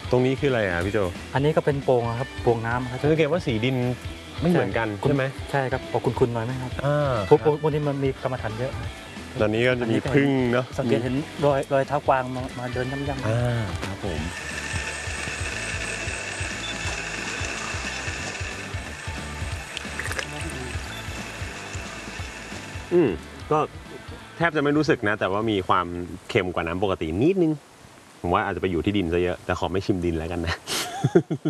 ตรงนี้คืออะไรพี่โจอันนี้ก็เป็นโป่งครับโป่งน้ำครับสังเกตว่าสีดินไม่เหมือนกันใช่ไหมใช่ครับออกคุณๆหน่อยไหมครับพวกนี้มันมีกรรมฐานเยอะตอนนี้ก็จะมีพึ่งเนาะสังเกตเห็นรอยเท้ากวางมาเดินย่ำครับผมก็แทบจะไม่รู้สึกนะแต่ว่ามีความเค็มกว่าน้ำปกตินิดนึงผมว่าอาจจะไปอยู่ที่ดินซะเยอะแต่ขอไม่ชิมดินแล้วกันนะ